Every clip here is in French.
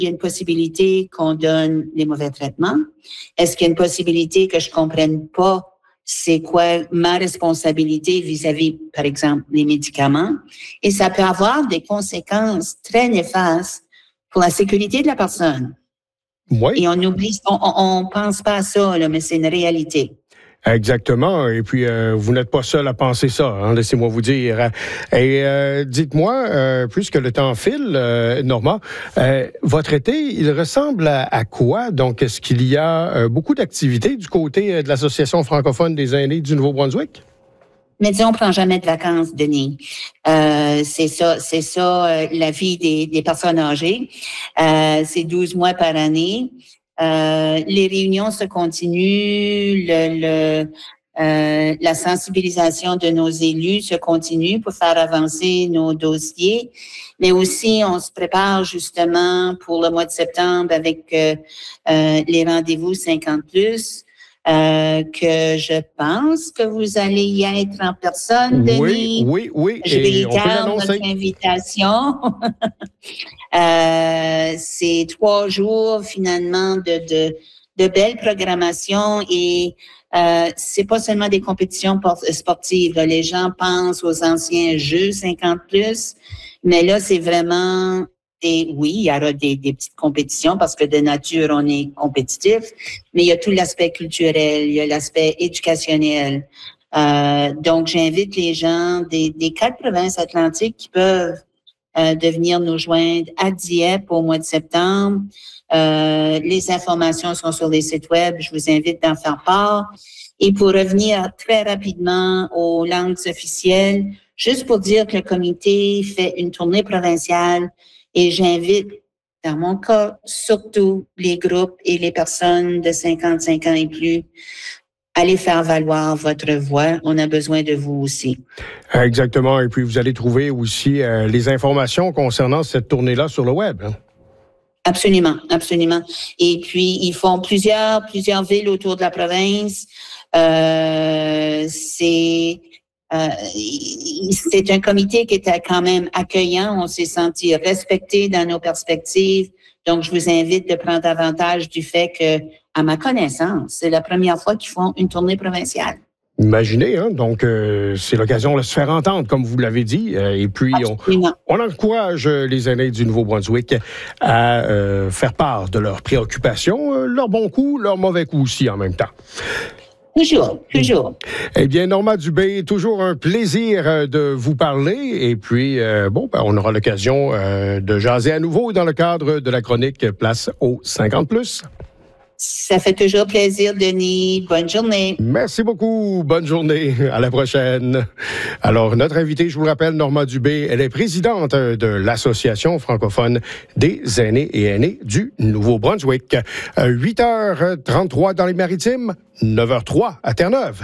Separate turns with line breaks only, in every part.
y a une possibilité qu'on donne les mauvais traitements? Est-ce qu'il y a une possibilité que je comprenne pas c'est quoi ma responsabilité vis-à-vis, par exemple, les médicaments? Et ça peut avoir des conséquences très néfastes pour la sécurité de la personne.
Oui.
Et on pense pas à ça, là, mais c'est une réalité.
Exactement. Et puis, vous n'êtes pas seul à penser ça, hein, laissez-moi vous dire. Et dites-moi, puisque le temps file, Norma, votre été, il ressemble à quoi? Donc, est-ce qu'il y a beaucoup d'activités du côté de l'Association francophone des aînés du Nouveau-Brunswick?
Mais disons, on prend jamais de vacances, Denis. C'est ça, la vie des personnes âgées. C'est 12 mois par année. Les réunions se continuent, la sensibilisation de nos élus se continue pour faire avancer nos dossiers, mais aussi on se prépare justement pour le mois de septembre avec les rendez-vous 50+. Que je pense que vous allez y être en personne, Denis.
Oui.
Je réitère notre invitation. C'est 3 jours, finalement, de belles programmations et c'est pas seulement des compétitions sportives. Là. Les gens pensent aux anciens Jeux 50+, mais là, c'est vraiment... oui, il y aura des petites compétitions parce que de nature, on est compétitif, mais il y a tout l'aspect culturel, il y a l'aspect éducationnel. Donc, j'invite les gens des 4 provinces atlantiques qui peuvent de venir nous joindre à Dieppe au mois de septembre. Les informations sont sur les sites web. Je vous invite d'en faire part. Et pour revenir très rapidement aux langues officielles, juste pour dire que le comité fait une tournée provinciale. Et j'invite, dans mon cas, surtout les groupes et les personnes de 55 ans et plus, à aller faire valoir votre voix. On a besoin de vous aussi.
Exactement. Et puis, vous allez trouver aussi les informations concernant cette tournée-là sur le web. Hein?
Absolument. Et puis, ils font plusieurs villes autour de la province. C'est un comité qui était quand même accueillant. On s'est senti respecté dans nos perspectives. Donc, je vous invite de prendre avantage du fait que, à ma connaissance, c'est la première fois qu'ils font une tournée provinciale.
Imaginez, hein? Donc, c'est l'occasion de se faire entendre, comme vous l'avez dit. Et puis, on encourage les aînés du Nouveau-Brunswick à faire part de leurs préoccupations, leurs bons coups, leurs mauvais coups aussi en même temps.
Toujours.
Eh bien, Norma Dubé, toujours un plaisir de vous parler. Et puis, on aura l'occasion de jaser à nouveau dans le cadre de la chronique Place aux 50+.
Ça fait toujours plaisir, Denis. Bonne journée.
Merci beaucoup. Bonne journée. À la prochaine. Alors, notre invitée, je vous le rappelle, Norma Dubé, elle est présidente de l'Association francophone des aînés et aînées du Nouveau-Brunswick. 8h33 dans les Maritimes, 9h03 à Terre-Neuve.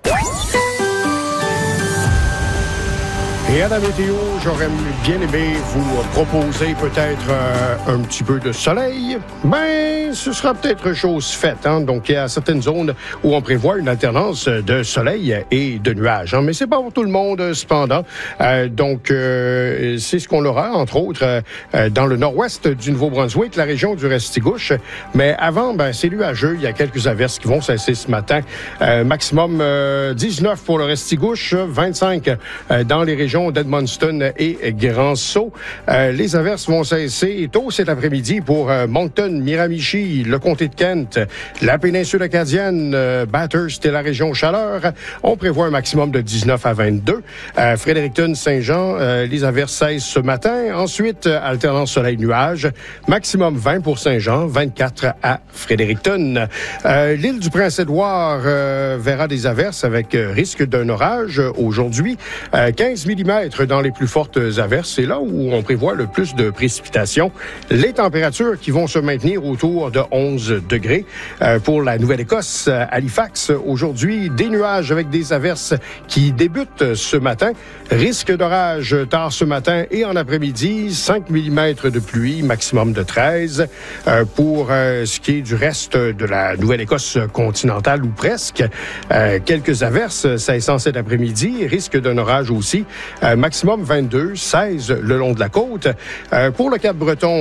Et à la météo, j'aurais bien aimé vous proposer peut-être un petit peu de soleil. Ben, ce sera peut-être chose faite. Hein? Donc, il y a certaines zones où on prévoit une alternance de soleil et de nuages. Hein? Mais c'est pas pour tout le monde, cependant. Donc, c'est ce qu'on aura, entre autres, dans le nord-ouest du Nouveau-Brunswick, la région du Restigouche. Mais avant, c'est nuageux. Il y a quelques averses qui vont cesser ce matin. Maximum 19 pour le Restigouche, 25 dans les régions d'Edmundston et Grand-Sault. Les averses vont cesser tôt cet après-midi pour Moncton, Miramichi, le comté de Kent, la péninsule acadienne, Bathurst et la région Chaleur. On prévoit un maximum de 19 à 22. Fredericton, Saint-Jean, les averses cessent ce matin. Ensuite, alternance soleil-nuage. Maximum 20 pour Saint-Jean, 24 à Fredericton. L'île du Prince-Édouard verra des averses avec risque d'un orage aujourd'hui. 15 mm dans les plus fortes averses. C'est là où on prévoit le plus de précipitations. Les températures qui vont se maintenir autour de 11 degrés. Pour la Nouvelle-Écosse, Halifax, aujourd'hui, des nuages avec des averses qui débutent ce matin. Risque d'orage tard ce matin et en après-midi. 5 mm de pluie, maximum de 13. Pour ce qui est du reste de la Nouvelle-Écosse continentale ou presque, quelques averses cessant cet après-midi. Risque d'un orage aussi. Maximum 22, 16 le long de la côte. Pour le Cap-Breton,